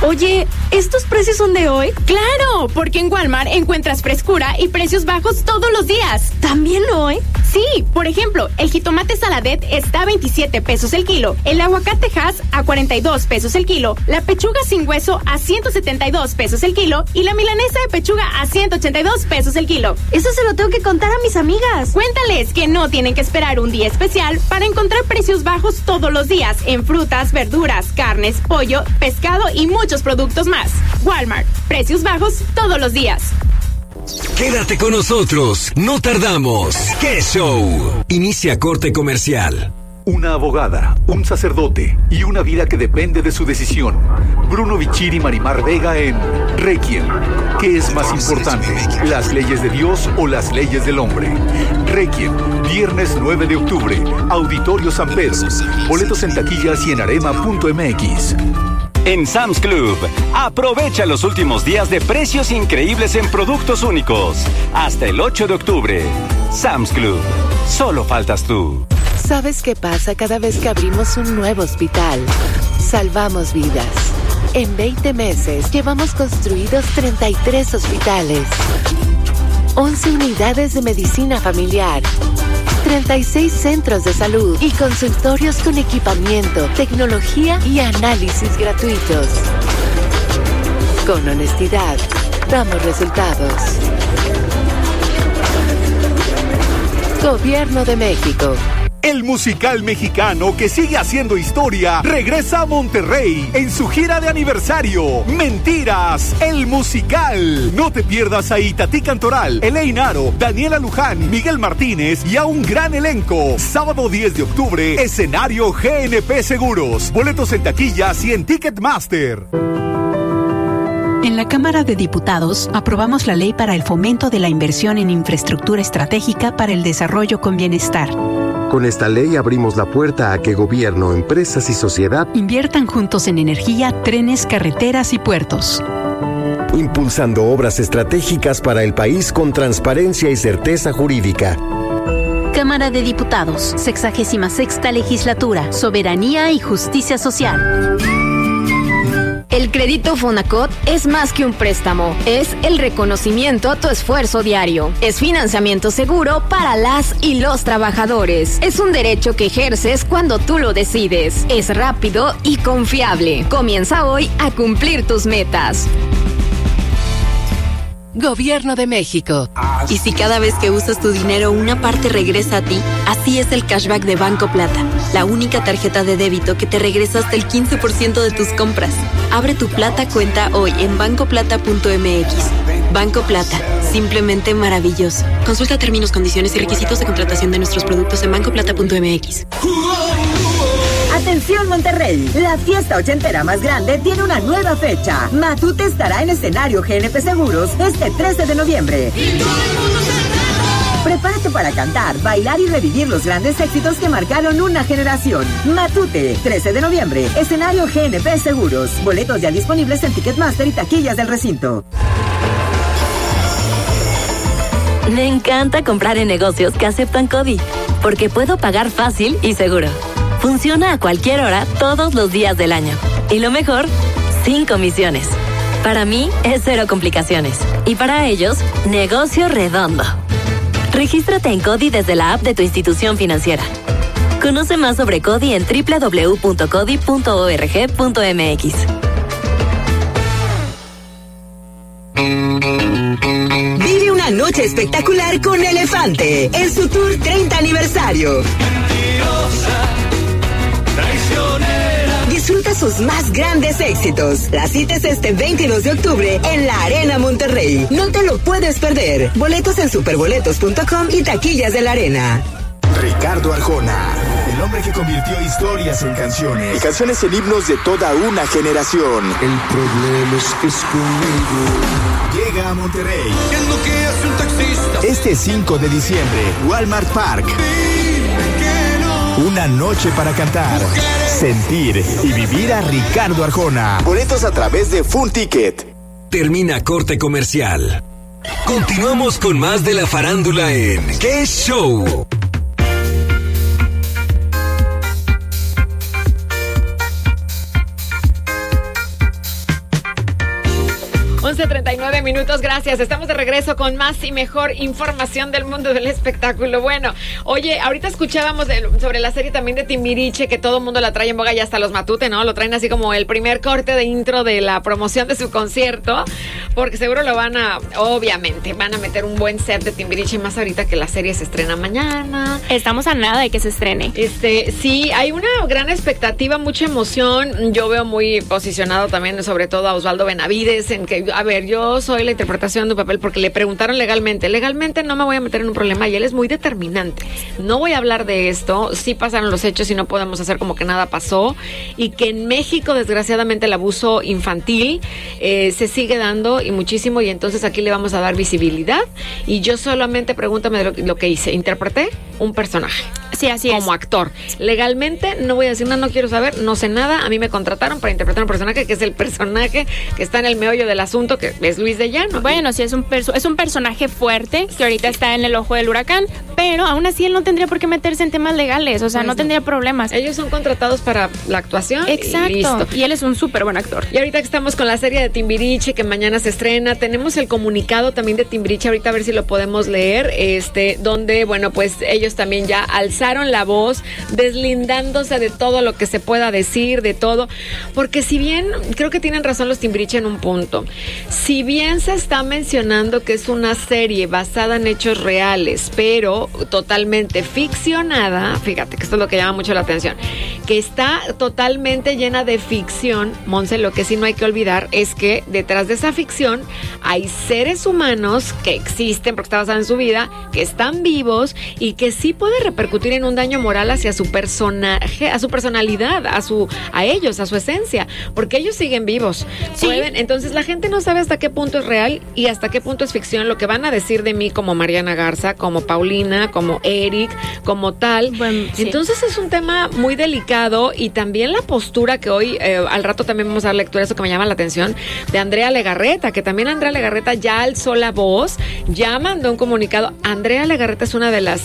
Oye, ¿estos precios son de hoy? ¡Claro! Porque en Walmart encuentras frescura y precios bajos todos los días. ¿También hoy? Sí, por ejemplo, el jitomate Saladet está a 27 pesos el kilo, el aguacate Hass a 42 pesos el kilo, la pechuga sin hueso a 172 pesos el kilo y la milanesa de pechuga a 182 pesos el kilo. Eso se lo tengo que contar a mis amigas. Cuéntales que no tienen que esperar un día especial para encontrar precios bajos todos los días en frutas, verduras, carnes, pollo, pescado y muchos productos más. Walmart, precios bajos todos los días. Quédate con nosotros, no tardamos. ¡Qué show! Inicia corte comercial. Una abogada, un sacerdote y una vida que depende de su decisión. Bruno Bichir y Marimar Vega en Requiem. ¿Qué es más importante, las leyes de Dios o las leyes del hombre? Requiem, viernes 9 de octubre, Auditorio San Pedro. Boletos en taquillas y en arema.mx. En Sam's Club, aprovecha los últimos días de precios increíbles en productos únicos. Hasta el 8 de octubre. Sam's Club, solo faltas tú. ¿Sabes qué pasa cada vez que abrimos un nuevo hospital? Salvamos vidas. En 20 meses llevamos construidos 33 hospitales, 11 unidades de medicina familiar, 36 centros de salud y consultorios con equipamiento, tecnología y análisis gratuitos. Con honestidad, damos resultados. Gobierno de México. El musical mexicano que sigue haciendo historia regresa a Monterrey en su gira de aniversario. Mentiras, el musical. No te pierdas a Itatí Cantoral, Elaine Aro, Daniela Luján, Miguel Martínez y a un gran elenco. Sábado 10 de octubre, escenario GNP Seguros. Boletos en taquillas y en Ticketmaster. En la Cámara de Diputados aprobamos la ley para el fomento de la inversión en infraestructura estratégica para el desarrollo con bienestar. Con esta ley abrimos la puerta a que gobierno, empresas y sociedad inviertan juntos en energía, trenes, carreteras y puertos. Impulsando obras estratégicas para el país con transparencia y certeza jurídica. Cámara de Diputados, 66ª Legislatura, Soberanía y Justicia Social. El crédito Fonacot es más que un préstamo, es el reconocimiento a tu esfuerzo diario. Es financiamiento seguro para las y los trabajadores. Es un derecho que ejerces cuando tú lo decides. Es rápido y confiable. Comienza hoy a cumplir tus metas. Gobierno de México. Y si cada vez que usas tu dinero una parte regresa a ti, así es el cashback de Banco Plata, la única tarjeta de débito que te regresa hasta el 15% de tus compras. Abre tu Plata cuenta hoy en bancoplata.mx. Banco Plata, simplemente maravilloso. Consulta términos, condiciones y requisitos de contratación de nuestros productos en bancoplata.mx. Atención Monterrey, la fiesta ochentera más grande tiene una nueva fecha. Matute estará en escenario GNP Seguros este 13 de noviembre. Prepárate para cantar, bailar y revivir los grandes éxitos que marcaron una generación. Matute, 13 de noviembre, escenario GNP Seguros. Boletos ya disponibles en Ticketmaster y taquillas del recinto. Me encanta comprar en negocios que aceptan CODI, porque puedo pagar fácil y seguro. Funciona a cualquier hora, todos los días del año. Y lo mejor, sin comisiones. Para mí, es cero complicaciones. Y para ellos, negocio redondo. Regístrate en CODI desde la app de tu institución financiera. Conoce más sobre CODI en www.codi.org.mx. Vive una noche espectacular con Elefante en su tour 30 aniversario. Disfruta sus más grandes éxitos. La cita es este 22 de octubre en la Arena Monterrey. No te lo puedes perder. Boletos en superboletos.com y taquillas de la Arena. Ricardo Arjona, el hombre que convirtió historias en canciones. Y canciones en himnos de toda una generación. El problema es que es conmigo. Llega a Monterrey. ¿Qué es lo que hace un taxista? Este 5 de diciembre, Walmart Park. Una noche para cantar, sentir y vivir a Ricardo Arjona. Boletos a través de Full Ticket. Termina corte comercial. Continuamos con más de la farándula en ¡Qué show! 11:39 minutos, gracias. Estamos de regreso con más y mejor información del mundo del espectáculo. Bueno, oye, ahorita escuchábamos sobre la serie también de Timbiriche, que todo el mundo la trae en boga, ya hasta los Matute, ¿no? Lo traen así como el primer corte de intro de la promoción de su concierto, porque seguro obviamente, van a meter un buen set de Timbiriche, más ahorita que la serie se estrena mañana. Estamos a nada de que se estrene. Sí, hay una gran expectativa, mucha emoción. Yo veo muy posicionado también, sobre todo a Osvaldo Benavides, en que, a ver, yo soy la interpretación de un papel porque le preguntaron legalmente no me voy a meter en un problema, y él es muy determinante. No voy a hablar de esto, sí pasaron los hechos y no podemos hacer como que nada pasó, y que en México, desgraciadamente, el abuso infantil se sigue dando y muchísimo, y entonces aquí le vamos a dar visibilidad, y yo solamente pregúntame lo que hice, interpreté un personaje. Sí, así es. Como actor. Legalmente no voy a decir nada, no quiero saber, no sé nada. A mí me contrataron para interpretar un personaje que es el personaje que está en el meollo del asunto, que es Luis de Llano. Bueno, sí, es un personaje fuerte que ahorita está en el ojo del huracán, pero aún así él no tendría por qué meterse en temas legales, o sea, no tendría problemas. Ellos son contratados para la actuación. Exacto. Y listo. Y él es un súper buen actor. Y ahorita que estamos con la serie de Timbiriche, que mañana se estrena, tenemos el comunicado también de Timbiriche, ahorita a ver si lo podemos leer, donde, bueno, pues ellos también ya alzaron la voz, deslindándose de todo lo que se pueda decir, de todo, porque si bien, creo que tienen razón los Timbiriche en un punto, si bien se está mencionando que es una serie basada en hechos reales, pero totalmente ficcionada, fíjate que esto es lo que llama mucho la atención, que está totalmente llena de ficción, Monse, lo que sí no hay que olvidar es que detrás de esa ficción hay seres humanos que existen, porque está basada en su vida, que están vivos y que sí puede repercutir en un daño moral hacia su personaje, a su personalidad, a ellos, a su esencia, porque ellos siguen vivos. Sí. Entonces la gente no sabe hasta qué punto es real y hasta qué punto es ficción lo que van a decir de mí como Mariana Garza, como Paulina, como Eric, como tal. Bueno, sí. Entonces es un tema muy delicado, y también la postura que hoy, al rato también vamos a dar lectura, eso que me llama la atención, de Andrea Legarreta, que también Andrea Legarreta ya alzó la voz, ya mandó un comunicado. Andrea Legarreta es una de las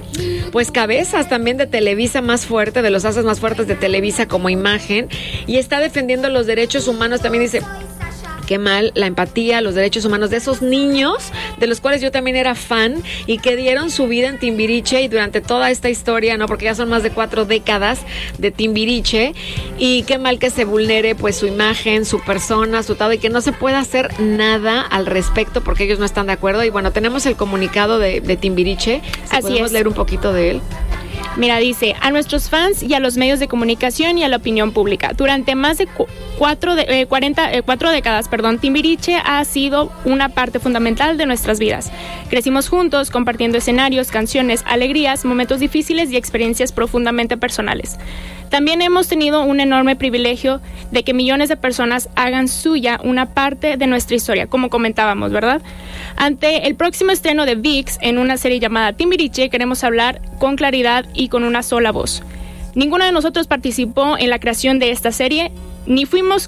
cabezas también de Televisa más fuerte, de los haces más fuertes de Televisa como imagen, y está defendiendo los derechos humanos. También dice, qué mal, la empatía, los derechos humanos de esos niños, de los cuales yo también era fan, y que dieron su vida en Timbiriche y durante toda esta historia, ¿no? Porque ya son más de 4 décadas de Timbiriche, y qué mal que se vulnere pues su imagen, su persona, su todo, y que no se pueda hacer nada al respecto porque ellos no están de acuerdo. Y bueno, tenemos el comunicado de Timbiriche. Así ¿Podemos es. leer un poquito de él? Mira, dice, a nuestros fans y a los medios de comunicación y a la opinión pública. Durante más de 4 décadas, Timbiriche ha sido una parte fundamental de nuestras vidas. Crecimos juntos, compartiendo escenarios, canciones, alegrías, momentos difíciles y experiencias profundamente personales. También hemos tenido un enorme privilegio de que millones de personas hagan suya una parte de nuestra historia, como comentábamos, ¿verdad? Ante el próximo estreno de ViX en una serie llamada Timbiriche, queremos hablar con claridad y con una sola voz. Ninguno de nosotros participó en la creación de esta serie, ni fuimos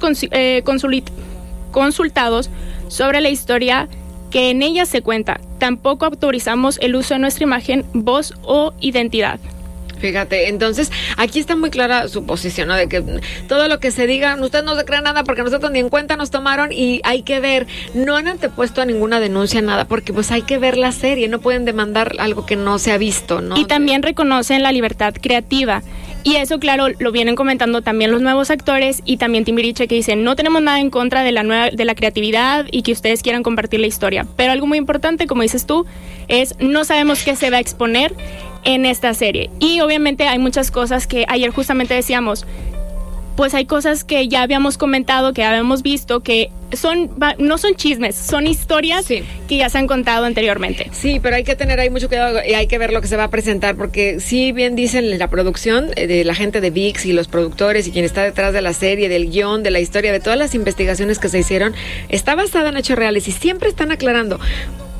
consultados sobre la historia que en ella se cuenta. Tampoco autorizamos el uso de nuestra imagen, voz o identidad. Fíjate, entonces aquí está muy clara su posición, ¿no? De que todo lo que se diga, usted no se crea nada porque nosotros ni en cuenta nos tomaron, y hay que ver, no han antepuesto a ninguna denuncia, nada, porque pues hay que ver la serie, no pueden demandar algo que no se ha visto, ¿no? Y también reconocen la libertad creativa. Y eso, claro, lo vienen comentando también los nuevos actores y también Timbiriche, que dicen, no tenemos nada en contra de la creatividad y que ustedes quieran compartir la historia. Pero algo muy importante, como dices tú, es no sabemos qué se va a exponer en esta serie. Y obviamente hay muchas cosas que ayer justamente decíamos, pues hay cosas que ya habíamos comentado, que habíamos visto, que no son chismes, son historias que ya se han contado anteriormente. Sí, pero hay que tener ahí mucho cuidado y hay que ver lo que se va a presentar, porque sí bien dicen la producción de la gente de ViX y los productores y quien está detrás de la serie, del guión, de la historia, de todas las investigaciones que se hicieron, está basada en hechos reales y siempre están aclarando.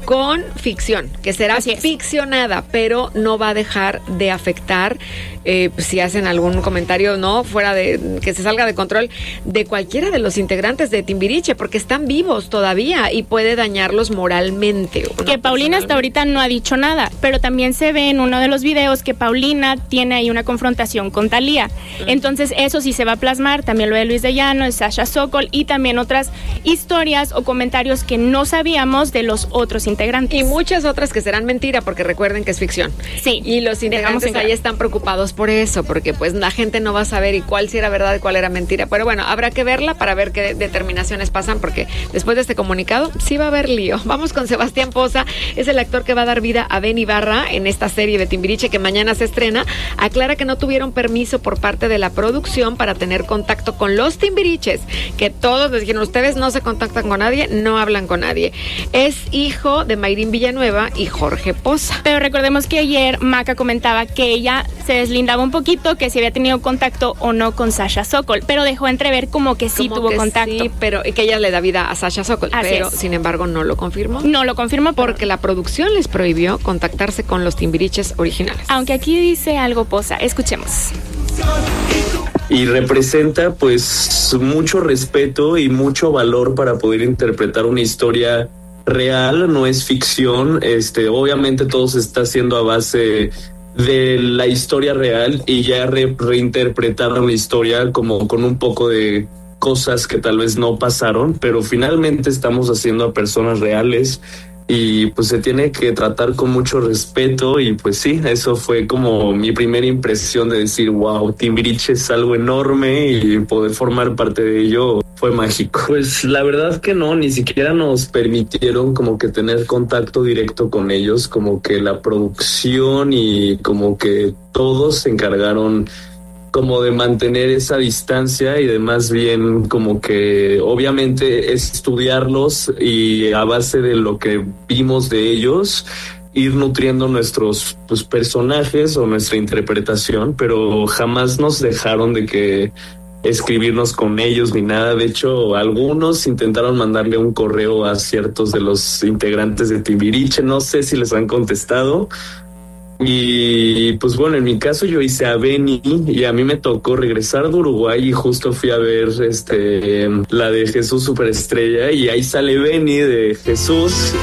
con ficción, que será ficcionada, pero no va a dejar de afectar si hacen algún comentario, ¿no? Fuera de que se salga de control de cualquiera de los integrantes de Timbiriche, porque están vivos todavía y puede dañarlos moralmente. Que Paulina hasta ahorita no ha dicho nada, pero también se ve en uno de los videos que Paulina tiene ahí una confrontación con Thalía. Entonces eso sí se va a plasmar, también lo de Luis de Llano, de Sasha Sokol y también otras historias o comentarios que no sabíamos de los otros integrantes. Y muchas otras que serán mentira, porque recuerden que es ficción. Sí. Y los integrantes ahí están preocupados por eso, porque pues la gente no va a saber y cuál sí era verdad y cuál era mentira. Pero bueno, habrá que verla para ver qué determinaciones pasan, porque después de este comunicado sí va a haber lío. Vamos con Sebastián Poza, es el actor que va a dar vida a Ben Ibarra en esta serie de Timbiriche que mañana se estrena. Aclara que no tuvieron permiso por parte de la producción para tener contacto con los Timbiriches, que todos les dijeron, ustedes no se contactan con nadie, no hablan con nadie. Es hijo de Mayrín Villanueva y Jorge Poza. Pero recordemos que ayer Maca comentaba que ella se deslindaba un poquito, que si había tenido contacto o no con Sasha Sokol, pero dejó entrever como que sí tuvo contacto. Sí, pero que ella le da vida a Sasha Sokol, pero sin embargo no lo confirmó. No lo confirmó porque la producción les prohibió contactarse con los Timbiriches originales. Aunque aquí dice algo Poza, escuchemos. Y representa pues mucho respeto y mucho valor para poder interpretar una historia real, no es ficción. Obviamente todo se está haciendo a base de la historia real y ya reinterpretar la historia como con un poco de cosas que tal vez no pasaron, pero finalmente estamos haciendo a personas reales y pues se tiene que tratar con mucho respeto. Y pues sí, eso fue como mi primera impresión de decir, wow, Timbiriche es algo enorme y poder formar parte de ello fue mágico. Pues la verdad que no, ni siquiera nos permitieron como que tener contacto directo con ellos, como que la producción y como que todos se encargaron como de mantener esa distancia y de más bien como que obviamente estudiarlos y a base de lo que vimos de ellos ir nutriendo nuestros personajes o nuestra interpretación, pero jamás nos dejaron de que escribirnos con ellos ni nada. De hecho, algunos intentaron mandarle un correo a ciertos de los integrantes de Timbiriche, no sé si les han contestado. Y pues bueno, en mi caso yo hice a Benny y a mí me tocó regresar de Uruguay y justo fui a ver la de Jesús Superestrella y ahí sale Benny de Jesús.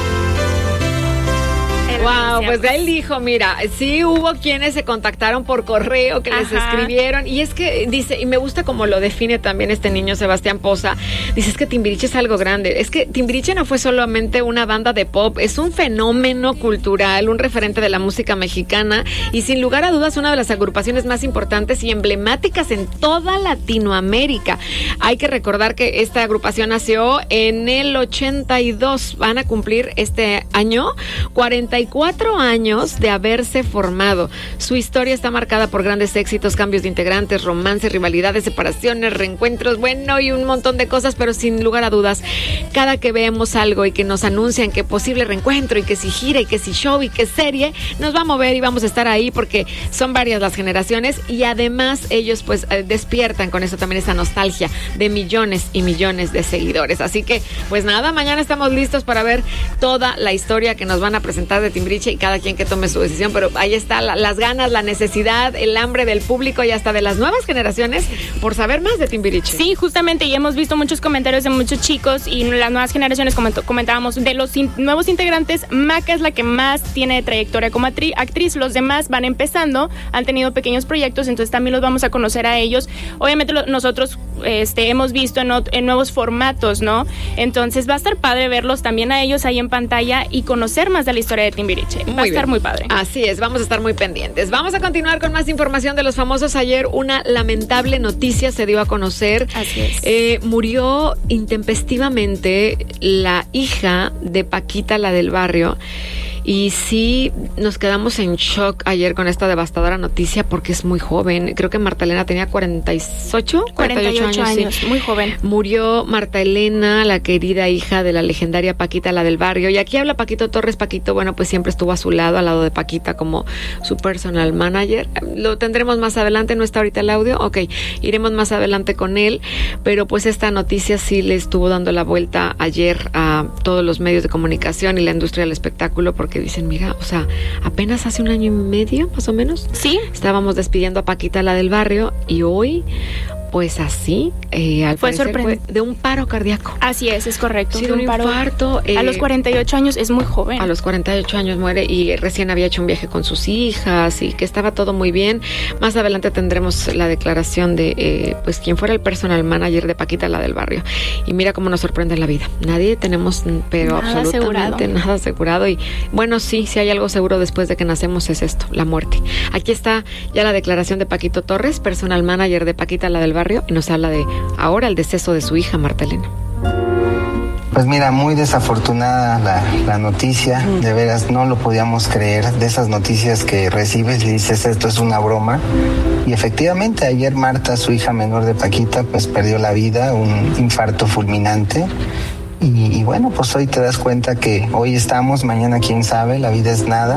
Wow, pues él dijo, mira, sí hubo quienes se contactaron por correo, que les escribieron, y es que dice, y me gusta como lo define también este niño Sebastián Poza, dice, es que Timbiriche es algo grande, es que Timbiriche no fue solamente una banda de pop, es un fenómeno cultural, un referente de la música mexicana, y sin lugar a dudas una de las agrupaciones más importantes y emblemáticas en toda Latinoamérica. Hay que recordar que esta agrupación nació en el 82, van a cumplir este año 44 años de haberse formado. Su historia está marcada por grandes éxitos, cambios de integrantes, romances, rivalidades, separaciones, reencuentros, bueno, y un montón de cosas, pero sin lugar a dudas, cada que vemos algo y que nos anuncian que posible reencuentro y que si gira y que si show y que serie, nos va a mover y vamos a estar ahí porque son varias las generaciones y además ellos pues despiertan con eso también esa nostalgia de millones y millones de seguidores. Así que pues nada, mañana estamos listos para ver toda la historia que nos van a presentar de Timbiriche y cada quien que tome su decisión, pero ahí está las ganas, la necesidad, el hambre del público y hasta de las nuevas generaciones por saber más de Timbiriche. Sí, justamente, y hemos visto muchos comentarios de muchos chicos y las nuevas generaciones, comentábamos, de los nuevos integrantes, Maca es la que más tiene trayectoria como actriz, los demás van empezando, han tenido pequeños proyectos, entonces también los vamos a conocer a ellos. Obviamente nosotros hemos visto en nuevos formatos, ¿no? Entonces va a estar padre verlos también a ellos ahí en pantalla y conocer más de la historia de Timbiriche. Va a estar muy padre. Así es, vamos a estar muy pendientes. Vamos a continuar con más información de los famosos. Ayer una lamentable noticia se dio a conocer. Así es. Murió intempestivamente la hija de Paquita, la del barrio. Y sí, nos quedamos en shock ayer con esta devastadora noticia porque es muy joven. Creo que Marta Elena tenía 48 años. Sí. Muy joven. Murió Marta Elena, la querida hija de la legendaria Paquita, la del barrio. Y aquí habla Paquito Torres. Paquito, bueno, pues siempre estuvo a su lado, al lado de Paquita como su personal manager. Lo tendremos más adelante, ¿no está ahorita el audio? Ok, iremos más adelante con él. Pero pues esta noticia sí le estuvo dando la vuelta ayer a a todos los medios de comunicación y la industria del espectáculo, porque dicen, mira, o sea, apenas hace 1 año y medio, más o menos, sí, estábamos despidiendo a Paquita, la del barrio, y hoy, pues así, al fue parecer sorprendente. fue de un paro cardíaco. Así es correcto. Sí, de un infarto. A los 48 años es muy joven. A los 48 años muere y recién había hecho un viaje con sus hijas y que estaba todo muy bien. Más adelante tendremos la declaración de pues quien fuera el personal manager de Paquita, la del barrio. Y mira cómo nos sorprende la vida. Nadie tenemos, pero nada absolutamente nada asegurado. Y bueno, sí, si hay algo seguro después de que nacemos es esto, la muerte. Aquí está ya la declaración de Paquito Torres, personal manager de Paquita, la del barrio, y nos habla de ahora el deceso de su hija, Marta Elena. Pues mira, muy desafortunada la noticia, de veras no lo podíamos creer, de esas noticias que recibes y dices esto es una broma. Y efectivamente ayer Marta, su hija menor de Paquita, pues perdió la vida, un infarto fulminante. Y bueno, pues hoy te das cuenta que hoy estamos, mañana quién sabe, la vida es nada.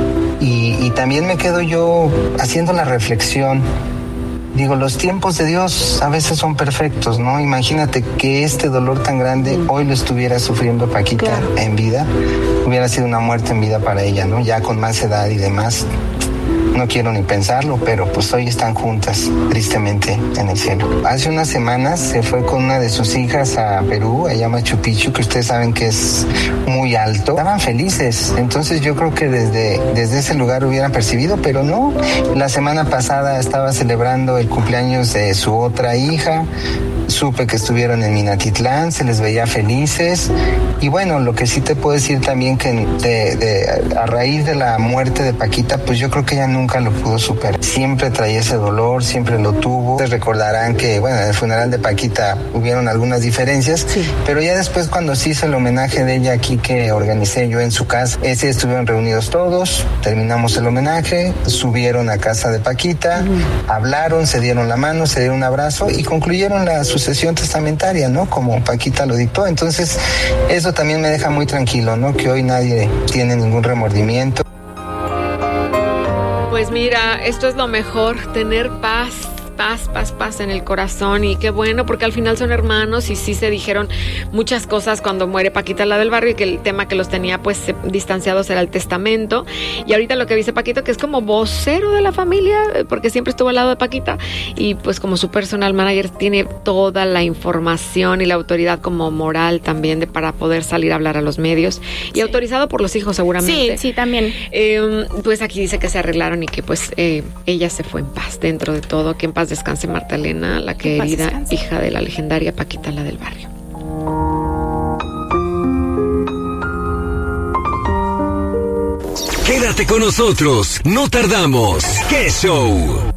Y también me quedo yo haciendo la reflexión. Digo, los tiempos de Dios a veces son perfectos, ¿no? Imagínate que este dolor tan grande hoy lo estuviera sufriendo Paquita, claro, en vida. Hubiera sido una muerte en vida para ella, ¿no? Ya con más edad y demás. No quiero ni pensarlo, pero pues hoy están juntas, tristemente, en el cielo. Hace unas semanas se fue con una de sus hijas a Perú, allá Machu Picchu, que ustedes saben que es muy alto. Estaban felices, entonces yo creo que desde ese lugar hubieran percibido, pero no. La semana pasada estaba celebrando el cumpleaños de su otra hija. Supe que estuvieron en Minatitlán, se les veía felices. Y bueno, lo que sí te puedo decir también que a raíz de la muerte de Paquita, pues yo creo que ella nunca lo pudo superar. Siempre traía ese dolor, siempre lo tuvo. Ustedes recordarán que, bueno, en el funeral de Paquita hubieron algunas diferencias, sí, pero ya después cuando se hizo el homenaje de ella aquí que organicé yo en su casa, ese estuvieron reunidos todos, terminamos el homenaje, subieron a casa de Paquita, hablaron, se dieron la mano, se dieron un abrazo y concluyeron la sucesión testamentaria, ¿no? Como Paquita lo dictó. Entonces, eso también me deja muy tranquilo, ¿no? Que hoy nadie tiene ningún remordimiento. Pues mira, esto es lo mejor, tener paz en el corazón, y qué bueno, porque al final son hermanos y sí se dijeron muchas cosas cuando muere Paquita, la del barrio, y que el tema que los tenía pues distanciados era el testamento. Y ahorita lo que dice Paquito, que es como vocero de la familia, porque siempre estuvo al lado de Paquita, y pues como su personal manager tiene toda la información y la autoridad como moral también para poder salir a hablar a los medios, y sí, autorizado por los hijos seguramente. Sí, también. Pues aquí dice que se arreglaron y que pues ella se fue en paz dentro de todo, que en paz descanse Marta Elena, la querida hija de la legendaria Paquita, la del barrio. Quédate con nosotros, no tardamos. ¡Qué show!